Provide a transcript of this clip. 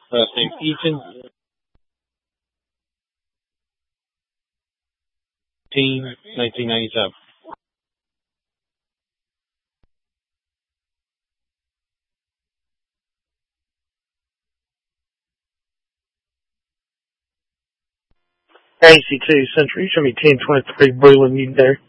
Last name Ethan. 1997. AC2 Century, show me 1023 Breland, you there?